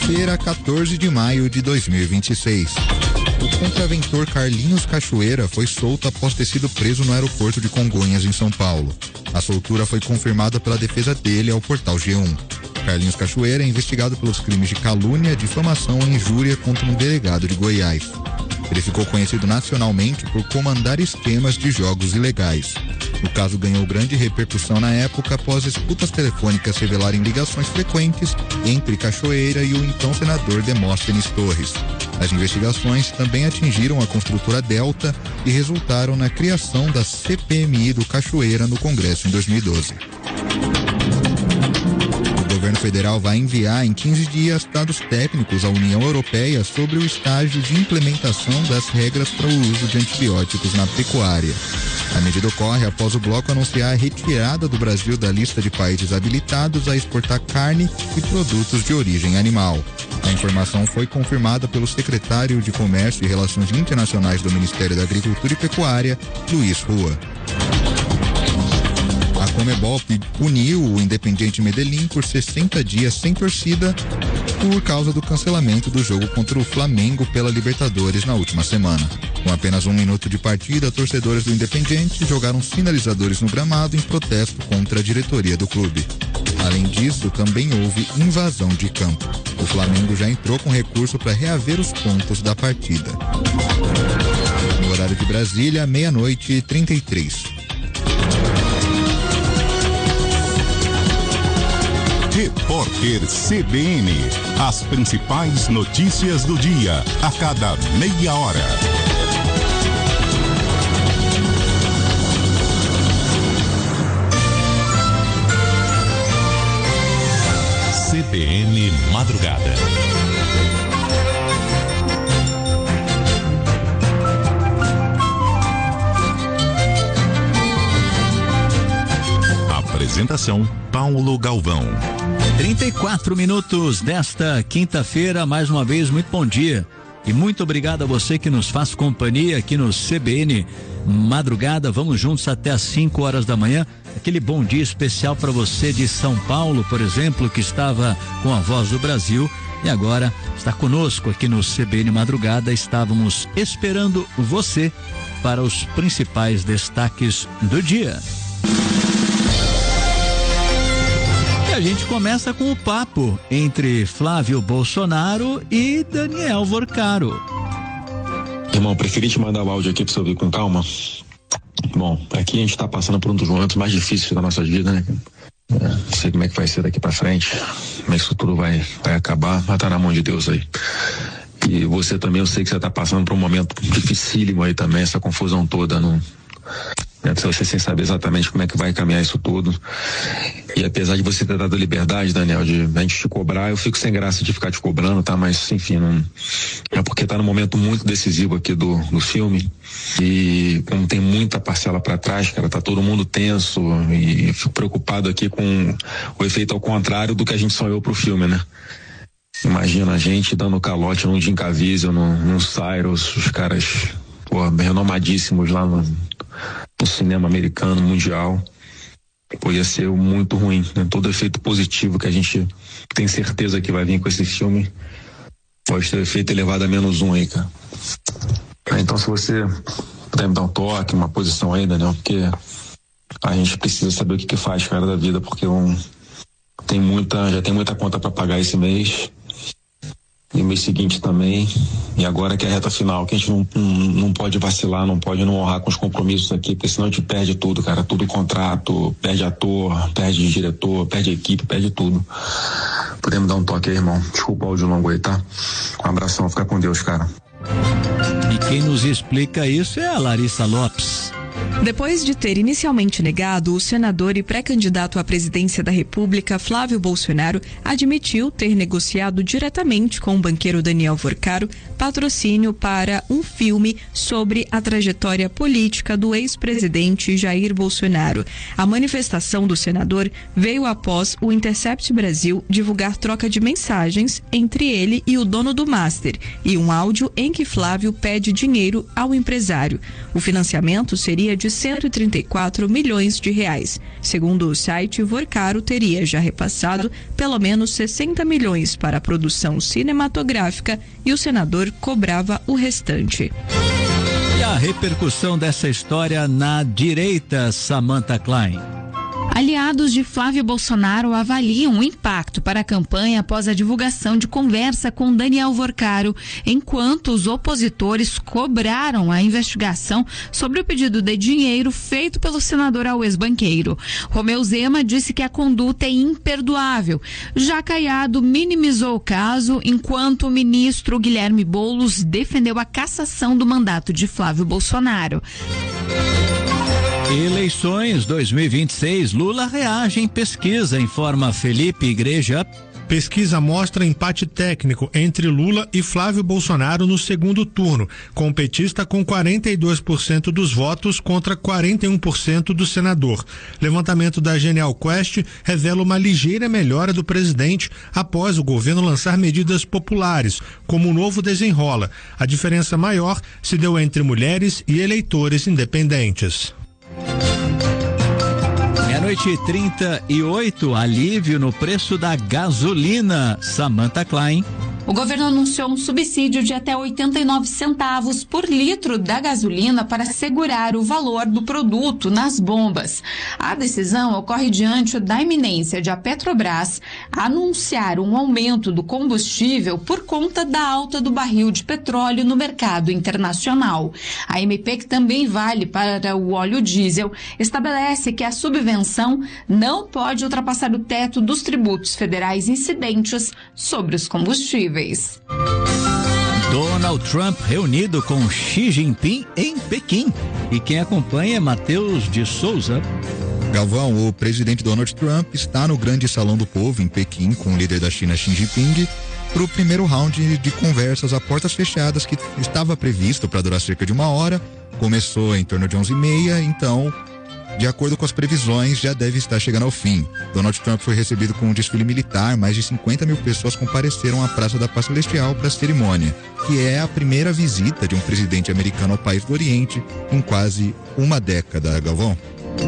quinta-feira, 14 de maio de 2026. O contraventor Carlinhos Cachoeira foi solto após ter sido preso no aeroporto de Congonhas, em São Paulo. A soltura foi confirmada pela defesa dele ao portal G1. Carlinhos Cachoeira é investigado pelos crimes de calúnia, difamação e injúria contra um delegado de Goiás. Ele ficou conhecido nacionalmente por comandar esquemas de jogos ilegais. O caso ganhou grande repercussão na época após escutas telefônicas revelarem ligações frequentes entre Cachoeira e o então senador Demóstenes Torres. As investigações também atingiram a construtora Delta e resultaram na criação da CPMI do Cachoeira no Congresso em 2012. O governo federal vai enviar em 15 dias dados técnicos à União Europeia sobre o estágio de implementação das regras para o uso de antibióticos na pecuária. A medida ocorre após o bloco anunciar a retirada do Brasil da lista de países habilitados a exportar carne e produtos de origem animal. A informação foi confirmada pelo secretário de Comércio e Relações Internacionais do Ministério da Agricultura e Pecuária, Luiz Rua. A Conmebol puniu o Independiente Medellín por 60 dias sem torcida por causa do cancelamento do jogo contra o Flamengo pela Libertadores na última semana. Com apenas 1 minuto de partida, torcedores do Independiente jogaram sinalizadores no gramado em protesto contra a diretoria do clube. Além disso, também houve invasão de campo. O Flamengo já entrou com recurso para reaver os pontos da partida. No horário de Brasília, 00:33. Repórter CBN. As principais notícias do dia, a cada meia hora. CBN Madrugada. Apresentação: Paulo Galvão. 34 minutos desta quinta-feira, mais uma vez, muito bom dia. E muito obrigado a você que nos faz companhia aqui no CBN Madrugada. Vamos juntos até às 5 horas da manhã. Aquele bom dia especial para você de São Paulo, por exemplo, que estava com a Voz do Brasil e agora está conosco aqui no CBN Madrugada. Estávamos esperando você para os principais destaques do dia. A gente começa com o papo entre Flávio Bolsonaro e Daniel Vorcaro. Irmão, preferi te mandar o áudio aqui pra você ouvir com calma. Bom, aqui a gente tá passando por um dos momentos mais difíceis da nossa vida, né? Não sei como é que vai ser daqui pra frente, como é que isso tudo vai acabar, mas tá na mão de Deus aí. E você também, eu sei que você tá passando por um momento dificílimo aí também, essa confusão toda, você sem saber exatamente como é que vai caminhar isso tudo. E apesar de você ter dado liberdade, Daniel, de a gente te cobrar, eu fico sem graça de ficar te cobrando, tá? Mas, enfim, não é porque tá num momento muito decisivo aqui do filme. E como tem muita parcela pra trás, cara, tá todo mundo tenso e fico preocupado aqui com o efeito ao contrário do que a gente sonhou pro filme, né? Imagina a gente dando calote num Jim Caviezel, num Cyrus, os caras, renomadíssimos lá no cinema americano, mundial. Ia ser muito ruim, né? Todo efeito positivo que a gente tem certeza que vai vir com esse filme pode ter efeito elevado a -1 aí, cara. Então, se você puder me dar um toque, uma posição aí, Daniel, porque a gente precisa saber o que faz, cara, da vida, porque já tem muita conta para pagar esse mês e o mês seguinte também, e agora que é a reta final, que a gente não pode vacilar, não pode não honrar com os compromissos aqui, porque senão a gente perde tudo, cara, tudo contrato, perde ator, perde diretor, perde equipe, perde tudo. Podemos dar um toque aí, irmão? Desculpa o áudio longo aí, tá? Um abração, fica com Deus, cara. E quem nos explica isso é a Larissa Lopes. Depois de ter inicialmente negado, o senador e pré-candidato à presidência da República, Flávio Bolsonaro, admitiu ter negociado diretamente com o banqueiro Daniel Vorcaro patrocínio para um filme sobre a trajetória política do ex-presidente Jair Bolsonaro. A manifestação do senador veio após o Intercept Brasil divulgar troca de mensagens entre ele e o dono do Master e um áudio em que Flávio pede dinheiro ao empresário. O financiamento seria de de 134 milhões de reais. Segundo o site, Vorcaro teria já repassado pelo menos 60 milhões para a produção cinematográfica e o senador cobrava o restante. E a repercussão dessa história na direita, Samantha Klein. Aliados de Flávio Bolsonaro avaliam o impacto para a campanha após a divulgação de conversa com Daniel Vorcaro, enquanto os opositores cobraram a investigação sobre o pedido de dinheiro feito pelo senador ao ex-banqueiro. Romeu Zema disse que a conduta é imperdoável. Já Caiado minimizou o caso, enquanto o ministro Guilherme Boulos defendeu a cassação do mandato de Flávio Bolsonaro. Eleições 2026, Lula reage em pesquisa, informa Felipe Igreja. Pesquisa mostra empate técnico entre Lula e Flávio Bolsonaro no segundo turno, com o petista com 42% dos votos contra 41% do senador. Levantamento da Genial Quest revela uma ligeira melhora do presidente após o governo lançar medidas populares, como o Novo Desenrola. A diferença maior se deu entre mulheres e eleitores independentes. 12h38, alívio no preço da gasolina. Samantha Klein. O governo anunciou um subsídio de até 89 centavos por litro da gasolina para segurar o valor do produto nas bombas. A decisão ocorre diante da iminência de a Petrobras anunciar um aumento do combustível por conta da alta do barril de petróleo no mercado internacional. A MP, que também vale para o óleo diesel, estabelece que a subvenção não pode ultrapassar o teto dos tributos federais incidentes sobre os combustíveis. Donald Trump reunido com Xi Jinping em Pequim. E quem acompanha é Matheus de Souza. Galvão, o presidente Donald Trump está no Grande Salão do Povo em Pequim com o líder da China Xi Jinping para o primeiro round de conversas a portas fechadas que estava previsto para durar cerca de 1 hora. Começou em torno de 11h30, então, de acordo com as previsões, já deve estar chegando ao fim. Donald Trump foi recebido com um desfile militar, mais de 50 mil pessoas compareceram à Praça da Paz Celestial para a cerimônia, que é a primeira visita de um presidente americano ao país do Oriente em quase uma década, Galvão.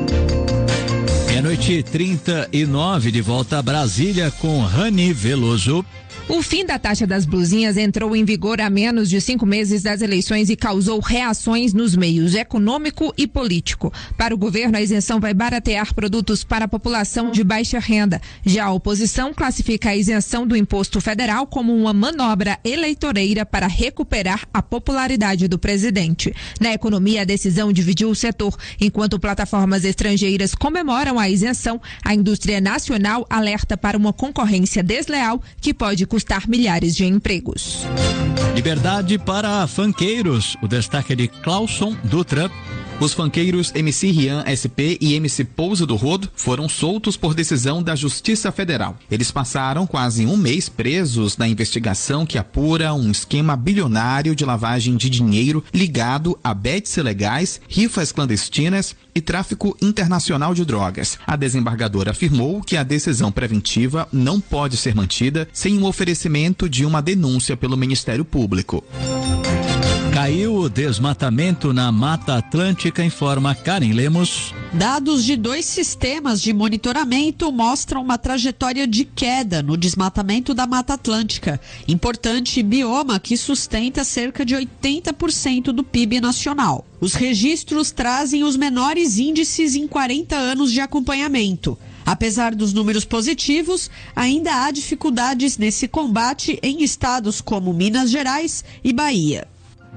12h39, de volta a Brasília com Rani Veloso. O fim da taxa das blusinhas entrou em vigor há menos de 5 meses das eleições e causou reações nos meios econômico e político. Para o governo, a isenção vai baratear produtos para a população de baixa renda. Já a oposição classifica a isenção do imposto federal como uma manobra eleitoreira para recuperar a popularidade do presidente. Na economia, a decisão dividiu o setor. Enquanto plataformas estrangeiras comemoram a isenção, a indústria nacional alerta para uma concorrência desleal que pode custar milhares de empregos. Liberdade para funkeiros. O destaque é de Clauson Dutra. Os funkeiros MC Rian SP e MC Pouso do Rodo foram soltos por decisão da Justiça Federal. Eles passaram quase 1 mês presos na investigação que apura um esquema bilionário de lavagem de dinheiro ligado a bets ilegais, rifas clandestinas e tráfico internacional de drogas. A desembargadora afirmou que a decisão preventiva não pode ser mantida sem o oferecimento de uma denúncia pelo Ministério Público. Caiu o desmatamento na Mata Atlântica, informa Karen Lemos. Dados de 2 sistemas de monitoramento mostram uma trajetória de queda no desmatamento da Mata Atlântica, importante bioma que sustenta cerca de 80% do PIB nacional. Os registros trazem os menores índices em 40 anos de acompanhamento. Apesar dos números positivos, ainda há dificuldades nesse combate em estados como Minas Gerais e Bahia.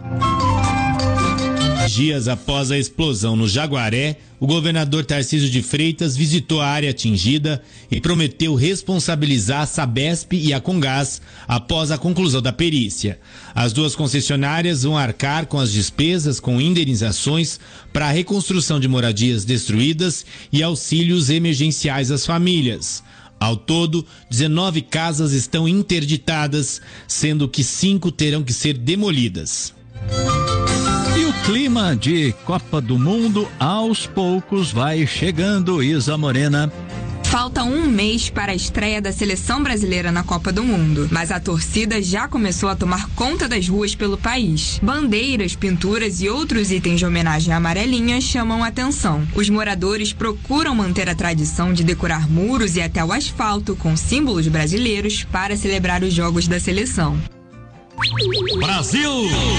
Dias após a explosão no Jaguaré, o governador Tarcísio de Freitas visitou a área atingida e prometeu responsabilizar a Sabesp e a Comgás após a conclusão da perícia. As 2 concessionárias vão arcar com as despesas com indenizações para a reconstrução de moradias destruídas e auxílios emergenciais às famílias. Ao todo, 19 casas estão interditadas, sendo que 5 terão que ser demolidas. E o clima de Copa do Mundo aos poucos vai chegando, Isa Morena. Falta um mês para a estreia da seleção brasileira na Copa do Mundo, mas a torcida já começou a tomar conta das ruas pelo país. Bandeiras, pinturas e outros itens de homenagem à amarelinha chamam a atenção. Os moradores procuram manter a tradição de decorar muros e até o asfalto com símbolos brasileiros para celebrar os jogos da seleção. Brasil!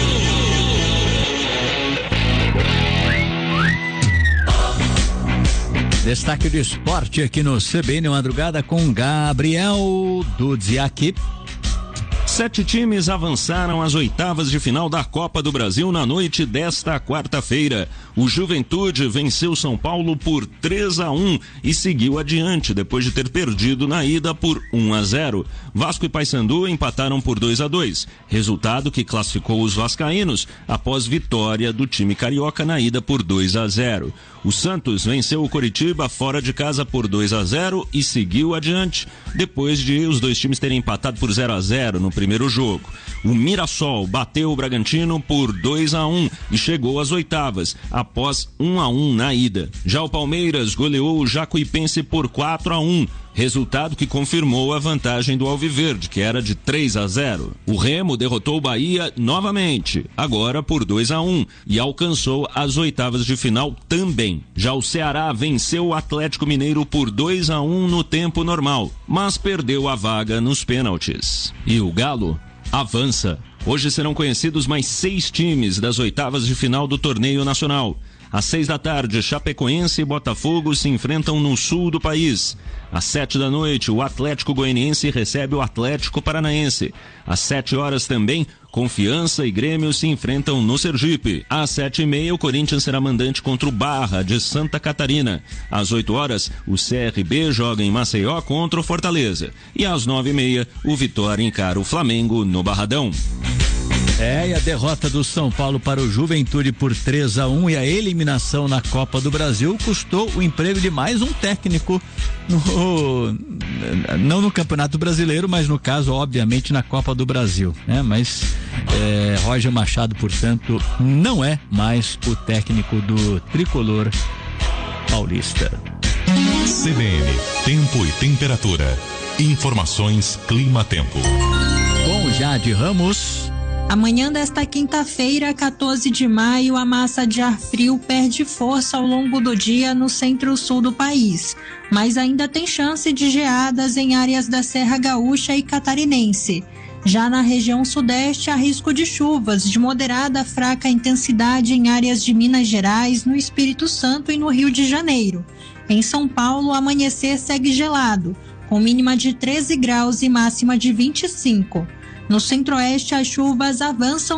Destaque do esporte aqui no CBN Madrugada com Gabriel Dudziak. 7 times avançaram às oitavas de final da Copa do Brasil na noite desta quarta-feira. O Juventude venceu São Paulo por 3-1 e seguiu adiante depois de ter perdido na ida por 1-0. Vasco e Paysandu empataram por 2-2, resultado que classificou os vascaínos após vitória do time carioca na ida por 2-0. O Santos venceu o Coritiba fora de casa por 2-0 e seguiu adiante depois de os dois times terem empatado por 0-0 no primeiro jogo. O Mirassol bateu o Bragantino por 2-1 e chegou às oitavas, após 1-1 na ida. Já o Palmeiras goleou o Jacuipense por 4-1, resultado que confirmou a vantagem do Alviverde, que era de 3-0. O Remo derrotou o Bahia novamente, agora por 2-1, e alcançou as oitavas de final também. Já o Ceará venceu o Atlético Mineiro por 2-1 no tempo normal, mas perdeu a vaga nos pênaltis. E o Galo avança. Hoje serão conhecidos mais 6 times das oitavas de final do torneio nacional. Às 6 da tarde, Chapecoense e Botafogo se enfrentam no sul do país. Às 7 da noite, o Atlético Goianiense recebe o Atlético Paranaense. Às 7 horas também, Confiança e Grêmio se enfrentam no Sergipe. Às 7h30, o Corinthians será mandante contra o Barra, de Santa Catarina. Às 8 horas, o CRB joga em Maceió contra o Fortaleza. E às 9h30, o Vitória encara o Flamengo no Barradão. E a derrota do São Paulo para o Juventude por 3-1 e a eliminação na Copa do Brasil custou o emprego de mais um técnico não no Campeonato Brasileiro, mas no caso, obviamente, na Copa do Brasil, né? Mas Roger Machado, portanto, não é mais o técnico do tricolor paulista. CBN, tempo e temperatura. Informações Clima-Tempo. Com Jade Ramos. Amanhã desta quinta-feira, 14 de maio, a massa de ar frio perde força ao longo do dia no centro-sul do país, mas ainda tem chance de geadas em áreas da Serra Gaúcha e Catarinense. Já na região sudeste, há risco de chuvas de moderada a fraca intensidade em áreas de Minas Gerais, no Espírito Santo e no Rio de Janeiro. Em São Paulo, o amanhecer segue gelado, com mínima de 13 graus e máxima de 25. No centro-oeste, as chuvas avançam